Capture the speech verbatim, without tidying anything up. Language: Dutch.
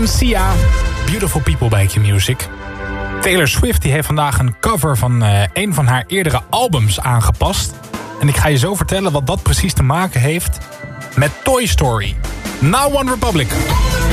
en Sia. Beautiful People bij Q-Music. Taylor Swift die heeft vandaag een cover van uh, een van haar eerdere albums aangepast. En ik ga je zo vertellen wat dat precies te maken heeft met Toy Story. Now One Republic.